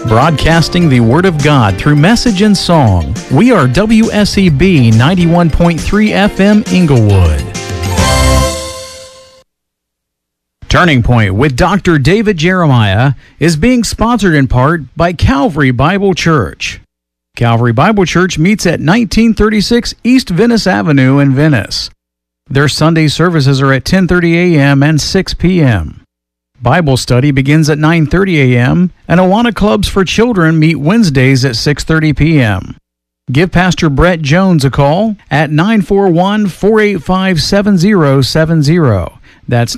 Broadcasting the Word of God through message and song. We are WSEB 91.3 FM Inglewood. Turning Point with Dr. David Jeremiah is being sponsored in part by Calvary Bible Church. Calvary Bible Church meets at 1936 East Venice Avenue in Venice. Their Sunday services are at 10:30 a.m. and 6 p.m. Bible study begins at 9:30 a.m. and Awana Clubs for Children meet Wednesdays at 6:30 p.m. Give Pastor Brett Jones a call at 941-485-7070. That's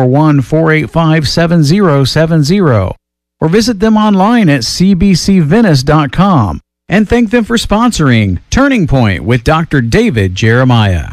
941-485-7070. Or visit them online at cbcvenice.com and thank them for sponsoring Turning Point with Dr. David Jeremiah.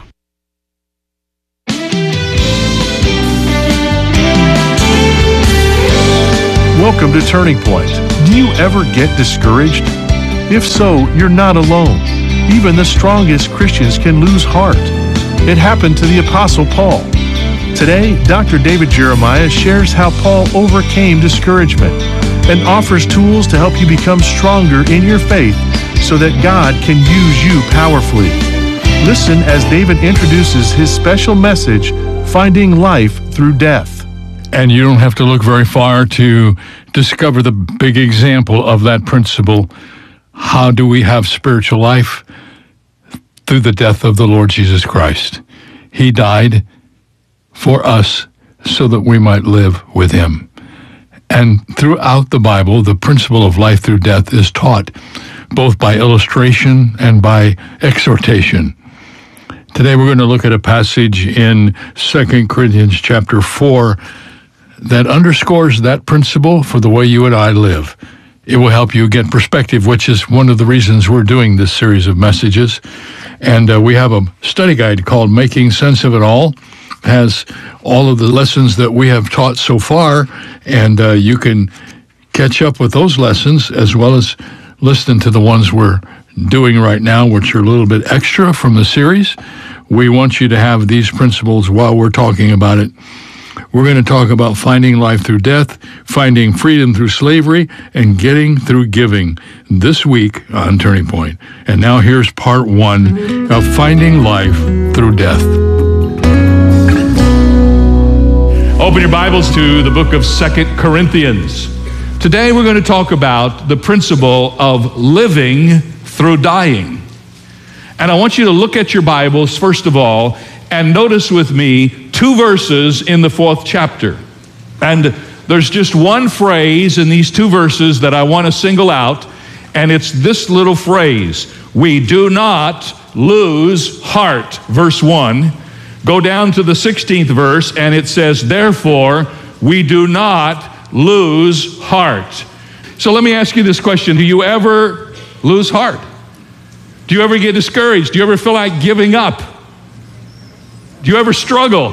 Welcome to Turning Point. Do you ever get discouraged? If so, you're not alone. Even the strongest Christians can lose heart. It happened to the Apostle Paul. Today, Dr. David Jeremiah shares how Paul overcame discouragement and offers tools to help you become stronger in your faith so that God can use you powerfully. Listen as David introduces his special message, Finding Life Through Death. And you don't have to look very far to discover the big example of that principle. How do we have spiritual life? Through the death of the Lord Jesus Christ. He died for us so that we might live with him. And throughout the Bible, the principle of life through death is taught both by illustration and by exhortation. Today we're going to look at a passage in 2 Corinthians chapter 4 that underscores that principle for the way you and I live. It will help you get perspective, which is one of the reasons we're doing this series of messages. And we have a study guide called Making Sense of It All. It has all of the lessons that we have taught so far, and you can catch up with those lessons as well as listen to the ones we're doing right now, which are a little bit extra from the series. We want you to have these principles while we're talking about it. We're going to talk about finding life through death, finding freedom through slavery, and getting through giving this week on Turning Point. And now here's part 1 of finding life through death. Open your Bibles to the book of 2 Corinthians. Today we're going to talk about the principle of living through dying. And I want you to look at your Bibles, first of all, and notice with me 2 verses in the 4th chapter. And there's just one phrase in these 2 verses that I want to single out, and it's this little phrase: we do not lose heart. Verse 1. Go down to the 16th verse, and it says, therefore, we do not lose heart. So let me ask you this question. Do you ever lose heart? Do you ever get discouraged? Do you ever feel like giving up? Do you ever struggle?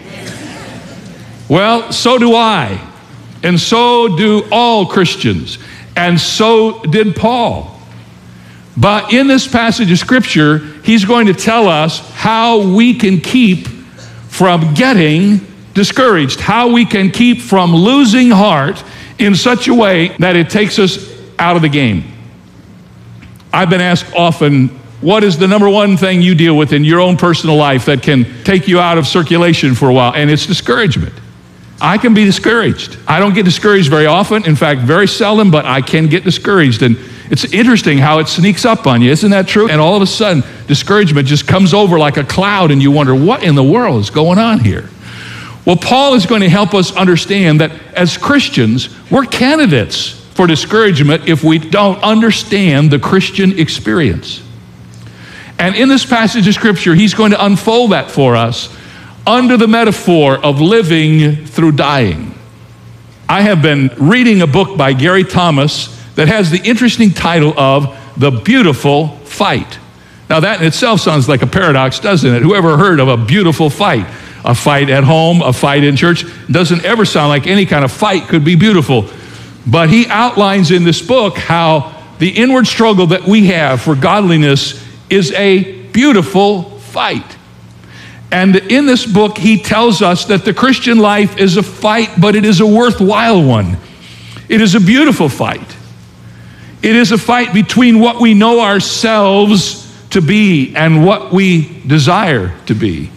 Well, so do I. And so do all Christians. And so did Paul. But in this passage of Scripture, he's going to tell us how we can keep from getting discouraged, how we can keep from losing heart in such a way that it takes us out of the game. I've been asked often, what is the number one thing you deal with in your own personal life that can take you out of circulation for a while? And it's discouragement. I can be discouraged. I don't get discouraged very often. In fact, very seldom, but I can get discouraged. And it's interesting how it sneaks up on you. Isn't that true? And all of a sudden, discouragement just comes over like a cloud, and you wonder, what in the world is going on here? Well, Paul is going to help us understand that as Christians, we're candidates for discouragement if we don't understand the Christian experience. And in this passage of Scripture, he's going to unfold that for us under the metaphor of living through dying. I have been reading a book by Gary Thomas that has the interesting title of The Beautiful Fight. Now that in itself sounds like a paradox, doesn't it? Whoever heard of a beautiful fight? A fight at home, a fight in church, doesn't ever sound like any kind of fight could be beautiful. But he outlines in this book how the inward struggle that we have for godliness is a beautiful fight. And in this book, he tells us that the Christian life is a fight, but it is a worthwhile one. It is a beautiful fight. It is a fight between what we know ourselves to be and what we desire to be.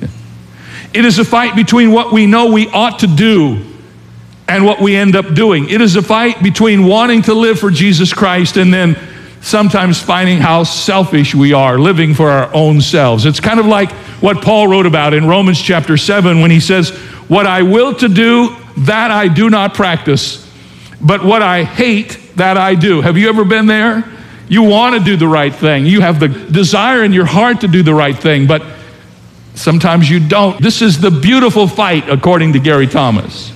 It is a fight between what we know we ought to do and what we end up doing. It is a fight between wanting to live for Jesus Christ and then sometimes finding how selfish we are, living for our own selves. It's kind of like what Paul wrote about in Romans chapter 7 when he says, "What I will to do, that I do not practice, but what I hate, that I do." Have you ever been there? You want to do the right thing. You have the desire in your heart to do the right thing, but sometimes you don't. This is the beautiful fight, according to Gary Thomas.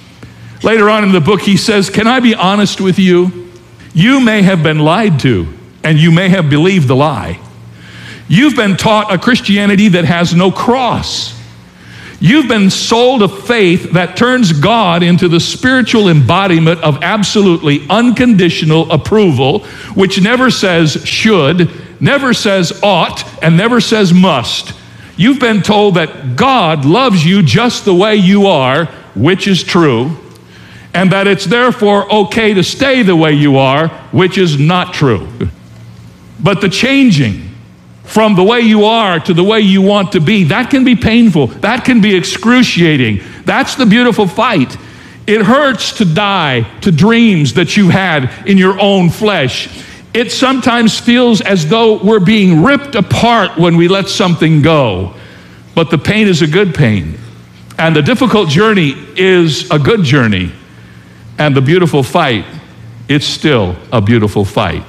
Later on in the book, he says, "Can I be honest with you? You may have been lied to, and you may have believed the lie. You've been taught a Christianity that has no cross. You've been sold a faith that turns God into the spiritual embodiment of absolutely unconditional approval, which never says should, never says ought, and never says must. You've been told that God loves you just the way you are, which is true, and that it's therefore okay to stay the way you are, which is not true. But the changing from the way you are to the way you want to be, that can be painful. That can be excruciating. That's the beautiful fight. It hurts to die to dreams that you had in your own flesh. It sometimes feels as though we're being ripped apart when we let something go. But the pain is a good pain. And the difficult journey is a good journey. And the beautiful fight, it's still a beautiful fight.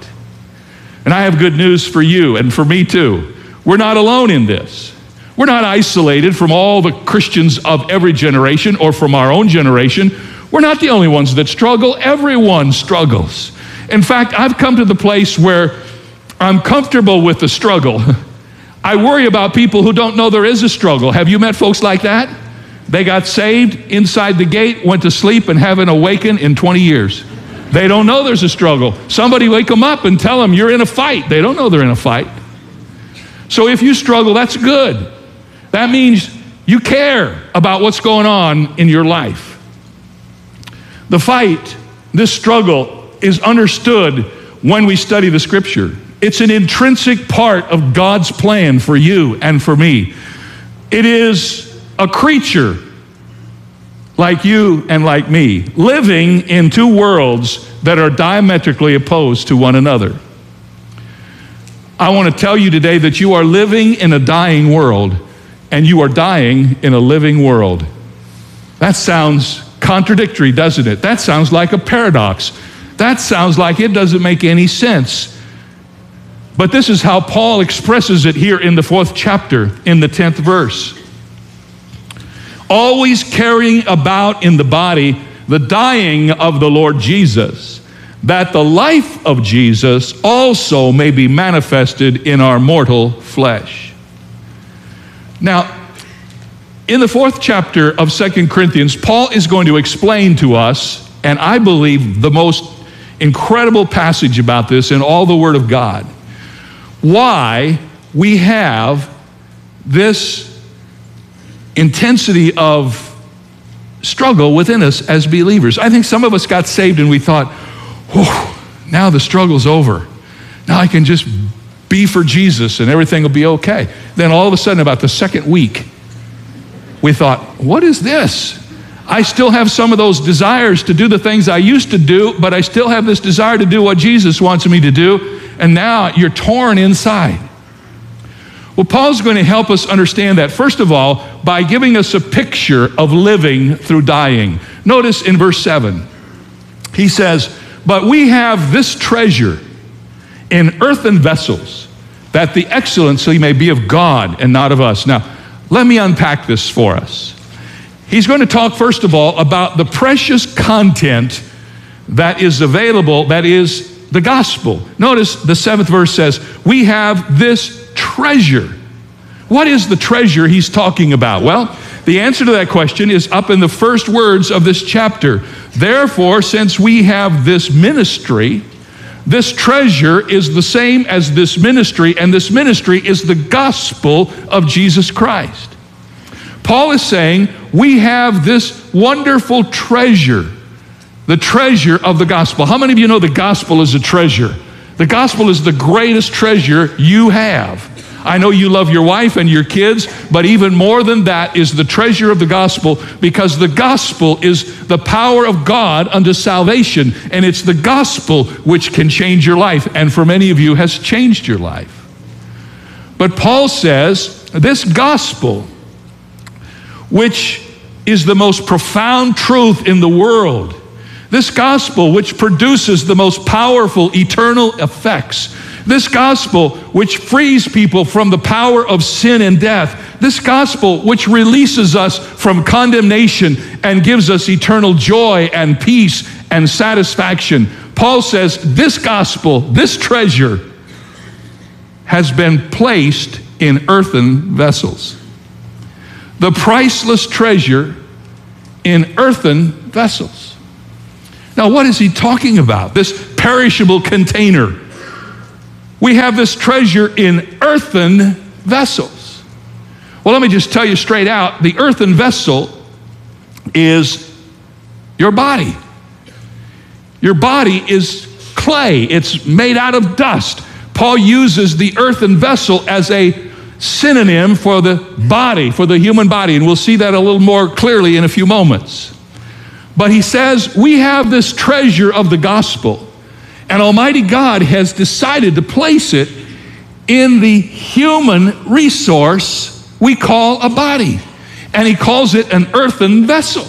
And I have good news for you and for me too. We're not alone in this. We're not isolated from all the Christians of every generation or from our own generation. We're not the only ones that struggle. Everyone struggles. In fact, I've come to the place where I'm comfortable with the struggle. I worry about people who don't know there is a struggle. Have you met folks like that? They got saved inside the gate, went to sleep, and haven't awakened in 20 years. They don't know there's a struggle. Somebody wake them up and tell them you're in a fight. They don't know they're in a fight. So if you struggle, that's good. That means you care about what's going on in your life. The fight, this struggle, is understood when we study the Scripture. It's an intrinsic part of God's plan for you and for me. It is a creature like you and like me, living in two worlds that are diametrically opposed to one another. I want to tell you today that you are living in a dying world, and you are dying in a living world. That sounds contradictory, doesn't it? That sounds like a paradox. That sounds like it doesn't make any sense. But this is how Paul expresses it here in the 4th chapter, in the 10th verse. Always carrying about in the body the dying of the Lord Jesus, that the life of Jesus also may be manifested in our mortal flesh. Now, in the 4th chapter of 2 Corinthians, Paul is going to explain to us, and I believe the most incredible passage about this in all the Word of God, why we have this intensity of struggle within us as believers. I think some of us got saved and we thought, now the struggle's over. Now I can just be for Jesus and everything will be okay. Then all of a sudden, about the second week, we thought, what is this? I still have some of those desires to do the things I used to do, but I still have this desire to do what Jesus wants me to do, and now you're torn inside. Well, Paul's going to help us understand that, first of all, by giving us a picture of living through dying. Notice in verse 7, he says, "But we have this treasure in earthen vessels, that the excellency may be of God and not of us." Now, let me unpack this for us. He's going to talk, first of all, about the precious content that is available, that is the gospel. Notice the 7th verse says, we have this treasure. What is the treasure he's talking about? Well, the answer to that question is up in the first words of this chapter. Therefore, since we have this ministry, this treasure is the same as this ministry, and this ministry is the gospel of Jesus Christ. Paul is saying we have this wonderful treasure, the treasure of the gospel. How many of you know the gospel is a treasure? The gospel is the greatest treasure you have. I know you love your wife and your kids, but even more than that is the treasure of the gospel, because the gospel is the power of God unto salvation, and it's the gospel which can change your life, and for many of you has changed your life. But Paul says this gospel, which is the most profound truth in the world, this gospel which produces the most powerful eternal effects, this gospel which frees people from the power of sin and death, this gospel which releases us from condemnation and gives us eternal joy and peace and satisfaction. Paul says this gospel, this treasure, has been placed in earthen vessels. The priceless treasure in earthen vessels. Now, what is he talking about? This perishable container. We have this treasure in earthen vessels. Well, let me just tell you straight out, the earthen vessel is your body. Your body is clay. It's made out of dust. Paul uses the earthen vessel as a synonym for the body, for the human body, and we'll see that a little more clearly in a few moments. But he says we have this treasure of the gospel, and Almighty God has decided to place it in the human resource we call a body, and he calls it an earthen vessel.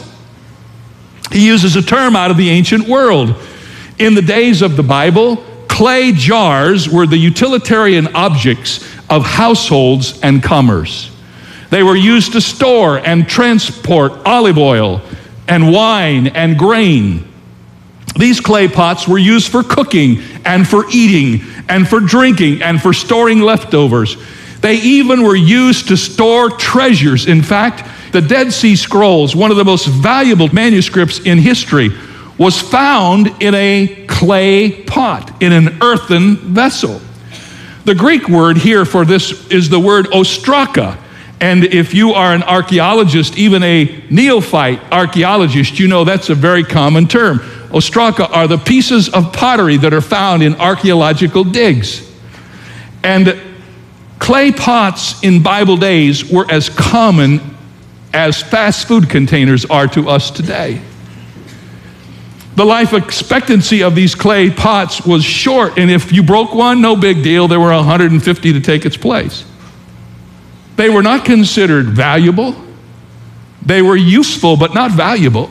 He uses a term out of the ancient world. In the days of the Bible, clay jars were the utilitarian objects of households and commerce. They were used to store and transport olive oil and wine and grain. These clay pots were used for cooking and for eating and for drinking and for storing leftovers. They even were used to store treasures. In fact, the Dead Sea Scrolls, one of the most valuable manuscripts in history, was found in a clay pot, in an earthen vessel. The Greek word here for this is the word ostraka. And if you are an archaeologist, even a neophyte archaeologist, you know that's a very common term. Ostraka are the pieces of pottery that are found in archaeological digs. And clay pots in Bible days were as common as fast food containers are to us today. The life expectancy of these clay pots was short, and if you broke one, no big deal. There were 150 to take its place. They were not considered valuable. They were useful, but not valuable.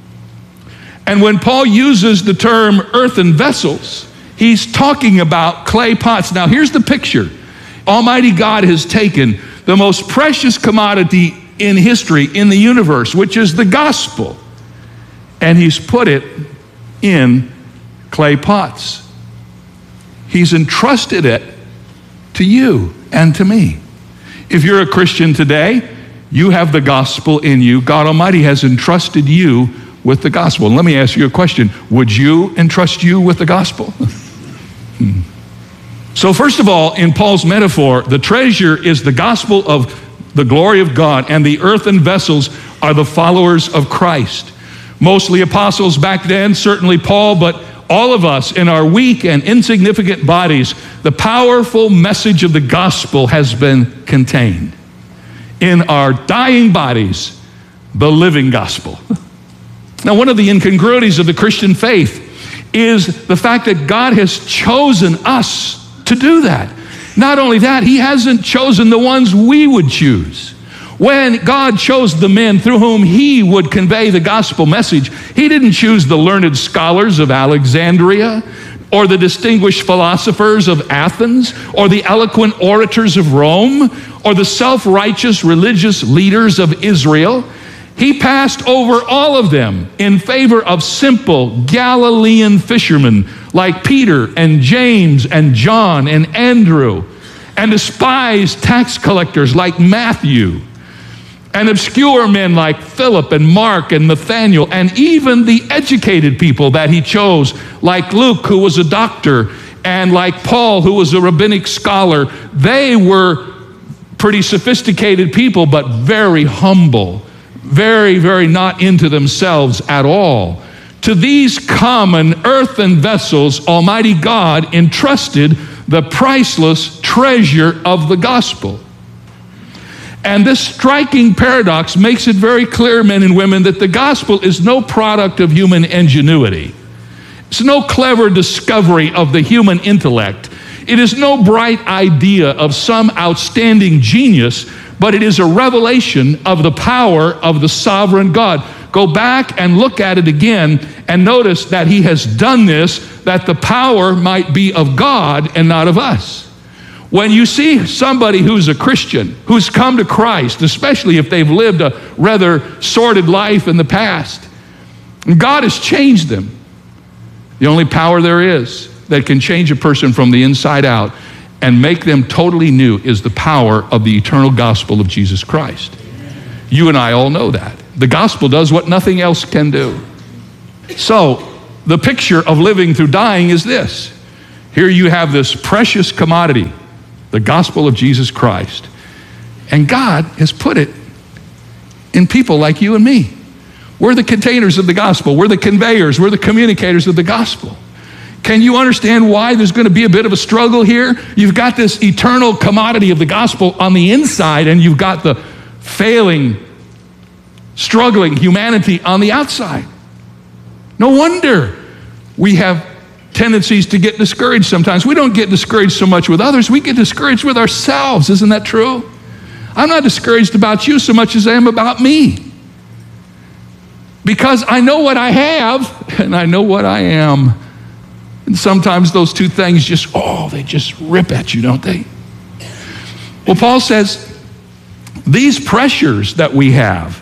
And when Paul uses the term earthen vessels, he's talking about clay pots. Now, here's the picture. Almighty God has taken the most precious commodity in history, in the universe, which is the gospel, and he's put it in clay pots. He's entrusted it to you and to me. If you're a Christian today, you have the gospel in you. God Almighty has entrusted you with the gospel. And let me ask you a question. Would you entrust you with the gospel? So first of all, in Paul's metaphor, the treasure is the gospel of the glory of God, and the earthen vessels are the followers of Christ. Mostly apostles back then, certainly Paul, but all of us in our weak and insignificant bodies, the powerful message of the gospel has been contained. In our dying bodies, the living gospel. Now, one of the incongruities of the Christian faith is the fact that God has chosen us to do that. Not only that, he hasn't chosen the ones we would choose. When God chose the men through whom he would convey the gospel message, he didn't choose the learned scholars of Alexandria, or the distinguished philosophers of Athens, or the eloquent orators of Rome, or the self-righteous religious leaders of Israel. He passed over all of them in favor of simple Galilean fishermen like Peter and James and John and Andrew, and despised tax collectors like Matthew, and obscure men like Philip and Mark and Nathaniel, and even the educated people that he chose, like Luke, who was a doctor, and like Paul, who was a rabbinic scholar. They were pretty sophisticated people, but very humble, very, very not into themselves at all. To these common earthen vessels, Almighty God entrusted the priceless treasure of the gospel. And this striking paradox makes it very clear, men and women, that the gospel is no product of human ingenuity. It's no clever discovery of the human intellect. It is no bright idea of some outstanding genius, but it is a revelation of the power of the sovereign God. Go back and look at it again and notice that he has done this, that the power might be of God and not of us. When you see somebody who's a Christian, who's come to Christ, especially if they've lived a rather sordid life in the past, and God has changed them, the only power there is that can change a person from the inside out and make them totally new is the power of the eternal gospel of Jesus Christ. You and I all know that. The gospel does what nothing else can do. So, the picture of living through dying is this. Here you have this precious commodity, the gospel of Jesus Christ. And God has put it in people like you and me. We're the containers of the gospel. We're the conveyors. We're the communicators of the gospel. Can you understand why there's going to be a bit of a struggle here? You've got this eternal commodity of the gospel on the inside, and you've got the failing, struggling humanity on the outside. No wonder we have tendencies to get discouraged sometimes. We don't get discouraged so much with others. We get discouraged with ourselves. Isn't that true? I'm not discouraged about you so much as I am about me. Because I know what I have and I know what I am. And sometimes those two things they just rip at you, don't they? Well, Paul says these pressures that we have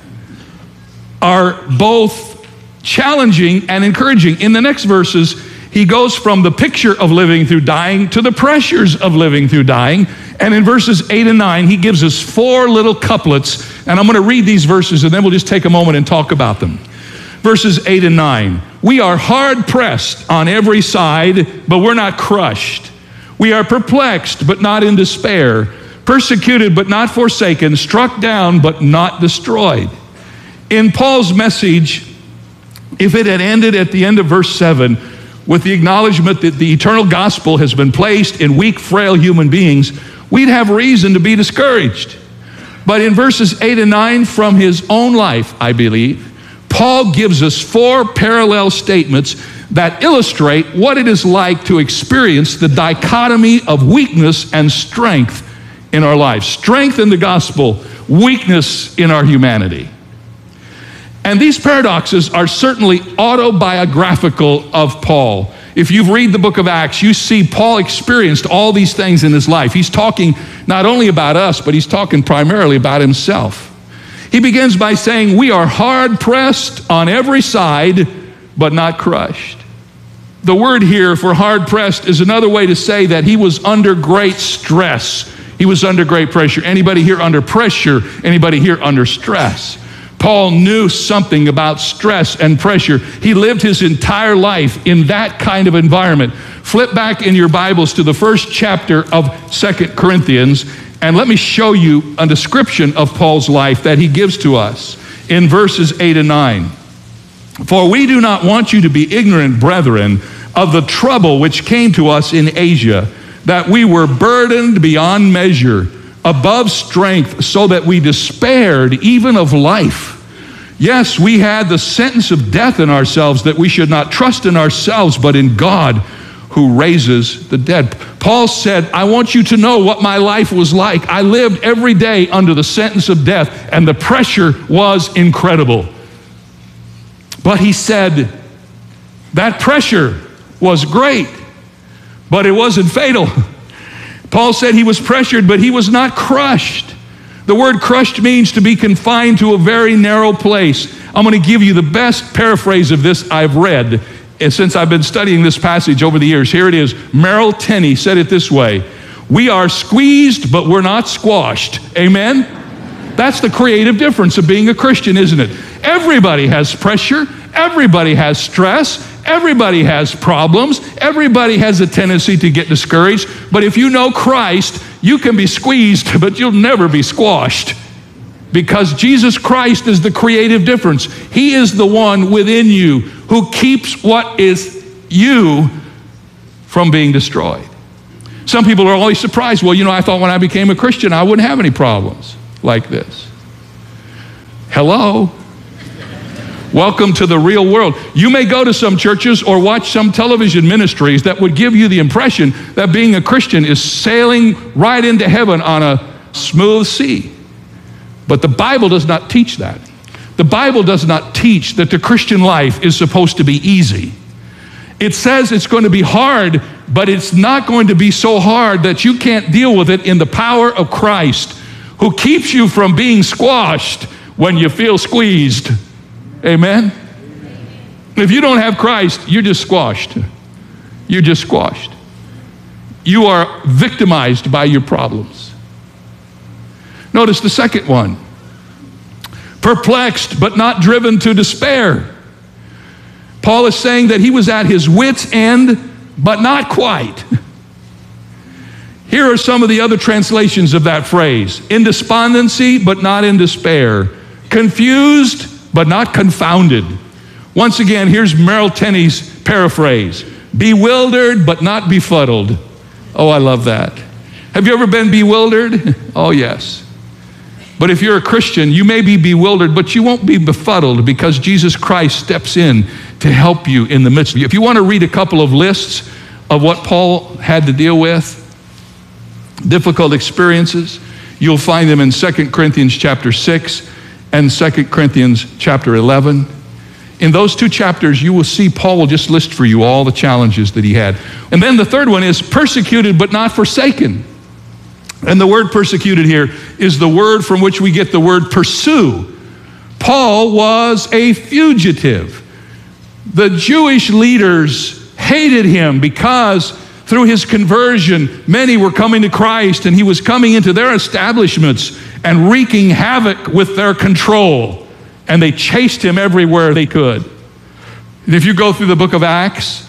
are both challenging and encouraging. In the next verses, he goes from the picture of living through dying to the pressures of living through dying. And in verses 8 and 9, he gives us 4 little couplets. And I'm going to read these verses, and then we'll just take a moment and talk about them. Verses 8 and 9. We are hard pressed on every side, but we're not crushed. We are perplexed, but not in despair. Persecuted, but not forsaken. Struck down, but not destroyed. In Paul's message, if it had ended at the end of verse 7 with the acknowledgement that the eternal gospel has been placed in weak, frail human beings, we'd have reason to be discouraged. But in verses 8 and 9 from his own life, I believe, Paul gives us 4 parallel statements that illustrate what it is like to experience the dichotomy of weakness and strength in our lives. Strength in the gospel, weakness in our humanity. And these paradoxes are certainly autobiographical of Paul. If you read the book of Acts, you see Paul experienced all these things in his life. He's talking not only about us, but he's talking primarily about himself. He begins by saying, we are hard pressed on every side, but not crushed. The word here for hard pressed is another way to say that he was under great stress. He was under great pressure. Anybody here under pressure? Anybody here under stress? Paul knew something about stress and pressure. He lived his entire life in that kind of environment. Flip back in your Bibles to the first chapter of 2 Corinthians, and let me show you a description of Paul's life that he gives to us in verses 8 and 9. For we do not want you to be ignorant, brethren, of the trouble which came to us in Asia, that we were burdened beyond measure, above strength, so that we despaired even of life. Yes, we had the sentence of death in ourselves, that we should not trust in ourselves, but in God who raises the dead. Paul said, I want you to know what my life was like. I lived every day under the sentence of death, and the pressure was incredible. But he said, that pressure was great, but it wasn't fatal. Paul said he was pressured, but he was not crushed. The word crushed means to be confined to a very narrow place. I'm going to give you the best paraphrase of this I've read since I've been studying this passage over the years. Here it is. Merrill Tenney said it this way: we are squeezed, but we're not squashed. Amen? That's the creative difference of being a Christian, isn't it? Everybody has pressure. Everybody has stress. Everybody has problems. Everybody has a tendency to get discouraged. But if you know Christ, you can be squeezed, but you'll never be squashed. because Jesus Christ is the creative difference. He is the one within you who keeps what is you from being destroyed. Some people are always surprised. Well, I thought when I became a Christian, I wouldn't have any problems like this. Hello? Welcome to the real world. You may go to some churches or watch some television ministries that would give you the impression that being a Christian is sailing right into heaven on a smooth sea. But the Bible does not teach that. The Bible does not teach that the Christian life is supposed to be easy. It says it's going to be hard, but it's not going to be so hard that you can't deal with it in the power of Christ, who keeps you from being squashed when you feel squeezed. Amen? If you don't have Christ, you're just squashed. You're just squashed. You are victimized by your problems. Notice the second one. Perplexed, but not driven to despair. Paul is saying that he was at his wit's end, but not quite. Here are some of the other translations of that phrase. In despondency, but not in despair. Confused, but not confounded. Once again, here's Merrill Tenney's paraphrase. Bewildered, but not befuddled. Oh, I love that. Have you ever been bewildered? Oh, yes. But if you're a Christian, you may be bewildered, but you won't be befuddled because Jesus Christ steps in to help you in the midst of you. If you want to read a couple of lists of what Paul had to deal with, difficult experiences, you'll find them in 2 Corinthians chapter 6 and 2 Corinthians chapter 11. In those two chapters, you will see Paul will just list for you all the challenges that he had. And then the third one is persecuted but not forsaken. And the word persecuted here is the word from which we get the word pursue. Paul was a fugitive. The Jewish leaders hated him because through his conversion, many were coming to Christ, and he was coming into their establishments and wreaking havoc with their control. And they chased him everywhere they could. And if you go through the book of Acts,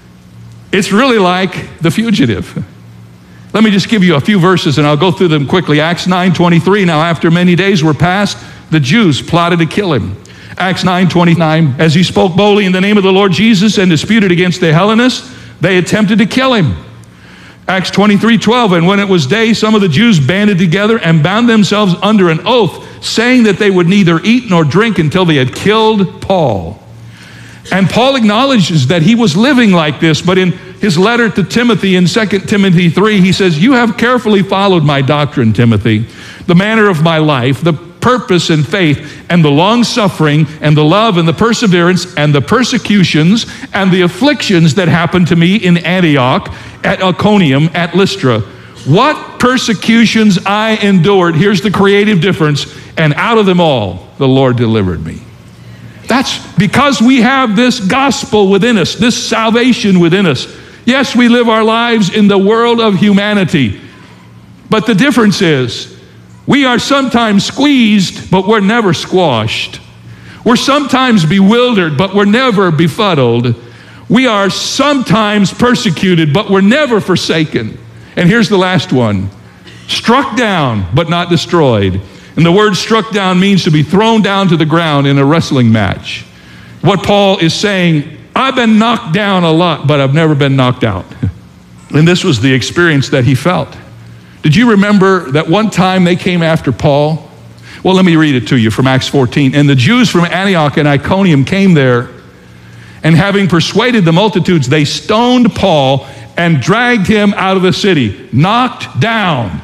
it's really like The Fugitive. Let me just give you a few verses and I'll go through them quickly. Acts 9:23, now after many days were passed, the Jews plotted to kill him. Acts 9:29, as he spoke boldly in the name of the Lord Jesus and disputed against the Hellenists, they attempted to kill him. Acts 23:12, and when it was day, some of the Jews banded together and bound themselves under an oath, saying that they would neither eat nor drink until they had killed Paul. And Paul acknowledges that he was living like this, but in his letter to Timothy in 2 Timothy 3, he says, you have carefully followed my doctrine, Timothy, the manner of my life, the purpose and faith, and the long suffering, and the love, and the perseverance, and the persecutions, and the afflictions that happened to me in Antioch, at Iconium, at Lystra. What persecutions I endured. Here's the creative difference. And out of them all, the Lord delivered me. That's because we have this gospel within us, this salvation within us. Yes, we live our lives in the world of humanity. But the difference is, we are sometimes squeezed, but we're never squashed. We're sometimes bewildered, but we're never befuddled. We are sometimes persecuted, but we're never forsaken. And here's the last one. Struck down, but not destroyed. And the word struck down means to be thrown down to the ground in a wrestling match. What Paul is saying, I've been knocked down a lot, but I've never been knocked out. And this was the experience that he felt. Did you remember that one time they came after Paul? Well, let me read it to you from Acts 14. And the Jews from Antioch and Iconium came there, and having persuaded the multitudes, they stoned Paul and dragged him out of the city, knocked down.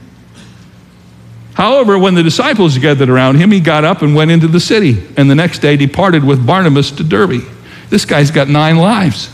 However, when the disciples gathered around him, he got up and went into the city, and the next day departed with Barnabas to Derbe. This guy's got 9 lives.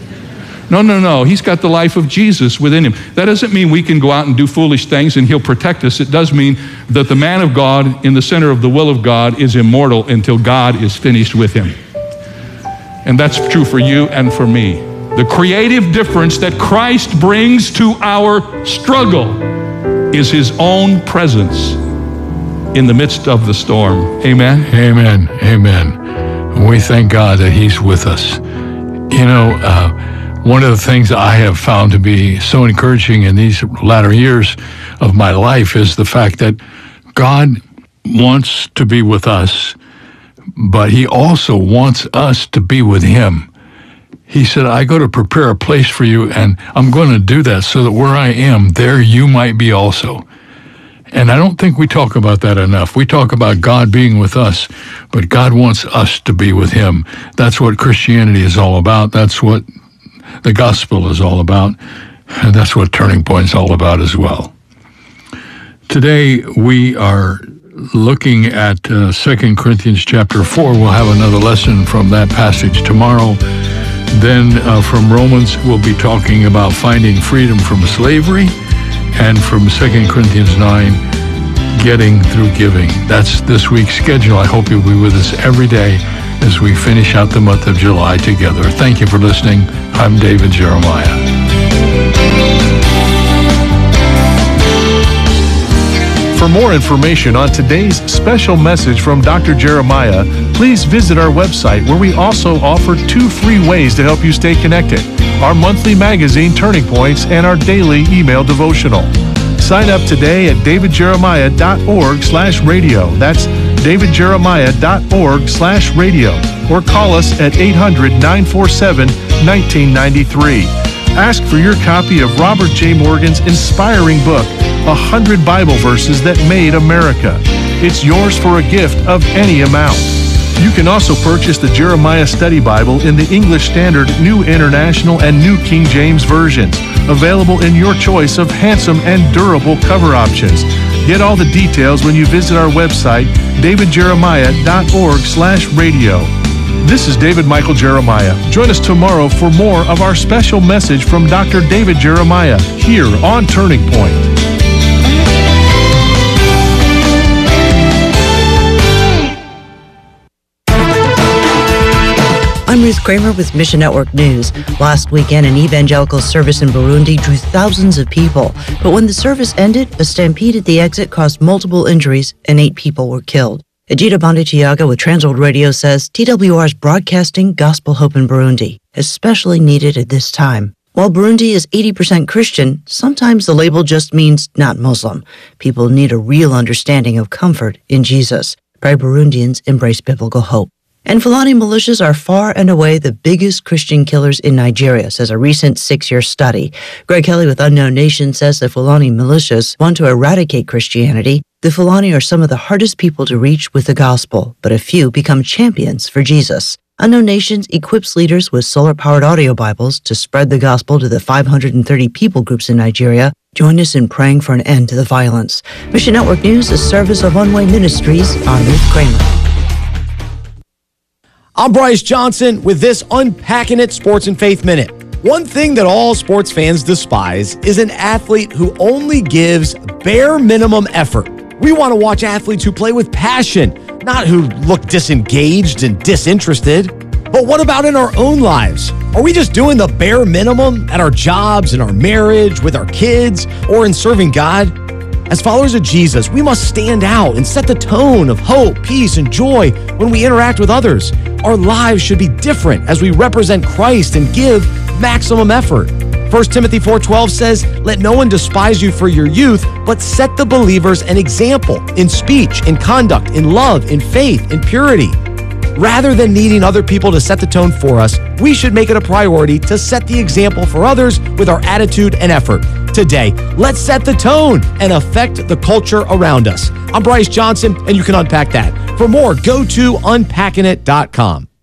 No. He's got the life of Jesus within him. That doesn't mean we can go out and do foolish things and he'll protect us. It does mean that the man of God in the center of the will of God is immortal until God is finished with him. And that's true for you and for me. The creative difference that Christ brings to our struggle is his own presence in the midst of the storm. Amen? Amen. Amen. We thank God that he's with us. You know, one of the things I have found to be so encouraging in these latter years of my life is the fact that God wants to be with us, but he also wants us to be with him. He said, I go to prepare a place for you, and I'm going to do that so that where I am, there you might be also. And I don't think we talk about that enough. We talk about God being with us, but God wants us to be with him. That's what Christianity is all about. That's what the gospel is all about. And that's what Turning Point is all about as well. Today, we are looking at 2 Corinthians chapter 4. We'll have another lesson from that passage tomorrow. Then from Romans, we'll be talking about finding freedom from slavery. And from 2 Corinthians 9, getting through giving. That's this week's schedule. I hope you'll be with us every day as we finish out the month of July together. Thank you for listening. I'm David Jeremiah. For more information on today's special message from Dr. Jeremiah, please visit our website, where we also offer 2 free ways to help you stay connected: our monthly magazine, Turning Points, and our daily email devotional. Sign up today at davidjeremiah.org/radio. That's davidjeremiah.org/radio. Or call us at 800-947-1993. Ask for your copy of Robert J. Morgan's inspiring book, 100 Bible Verses That Made America. It's yours for a gift of any amount. You can also purchase the Jeremiah Study Bible in the English Standard, New International, and New King James versions, available in your choice of handsome and durable cover options. Get all the details when you visit our website, davidjeremiah.org/radio. This is David Michael Jeremiah. Join us tomorrow for more of our special message from Dr. David Jeremiah here on Turning Point. I'm Ruth Kramer with Mission Network News. Last weekend, an evangelical service in Burundi drew thousands of people. But when the service ended, a stampede at the exit caused multiple injuries and 8 people were killed. Ejida Bandichiaga with Transworld Radio says TWR is broadcasting gospel hope in Burundi, especially needed at this time. While Burundi is 80% Christian, sometimes the label just means not Muslim. People need a real understanding of comfort in Jesus. Pray Burundians embrace biblical hope. And Fulani militias are far and away the biggest Christian killers in Nigeria, says a recent 6-year study. Greg Kelly with Unknown Nation says the Fulani militias want to eradicate Christianity. The Fulani are some of the hardest people to reach with the gospel, but a few become champions for Jesus. Unknown Nations equips leaders with solar-powered audio Bibles to spread the gospel to the 530 people groups in Nigeria. Join us in praying for an end to the violence. Mission Network News, a service of One Way Ministries. I'm Ruth Kramer. I'm Bryce Johnson with this Unpacking It Sports and Faith Minute. One thing that all sports fans despise is an athlete who only gives bare minimum effort. We want to watch athletes who play with passion, not who look disengaged and disinterested. But what about in our own lives? Are we just doing the bare minimum at our jobs, in our marriage, with our kids, or in serving God? As followers of Jesus, we must stand out and set the tone of hope, peace, and joy when we interact with others. Our lives should be different as we represent Christ and give maximum effort. 1 Timothy 4:12 says, "Let no one despise you for your youth, but set the believers an example in speech, in conduct, in love, in faith, in purity." Rather than needing other people to set the tone for us, we should make it a priority to set the example for others with our attitude and effort. Today, let's set the tone and affect the culture around us. I'm Bryce Johnson, and you can unpack that. For more, go to unpackingit.com.